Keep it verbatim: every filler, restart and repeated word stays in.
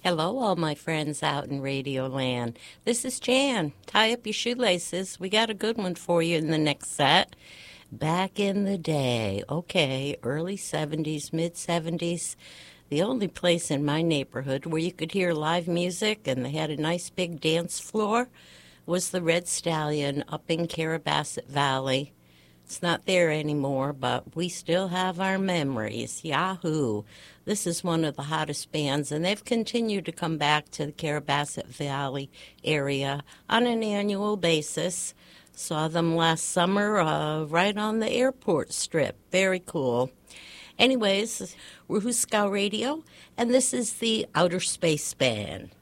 Hello, all my friends out in Radio Land. This is Jan. Tie up your shoelaces. We got a good one for you in the next set. Back in the day, okay, early seventies, mid seventies, the only place in my neighborhood where you could hear live music and they had a nice big dance floor was the Red Stallion up in Carabasset Valley. It's not there anymore, but we still have our memories. Yahoo! This is one of the hottest bands, and they've continued to come back to the Carabasset Valley area on an annual basis. Saw them last summer uh, right on the airport strip. Very cool. Anyways, we're Huskow Radio, and this is the Outer Space Band.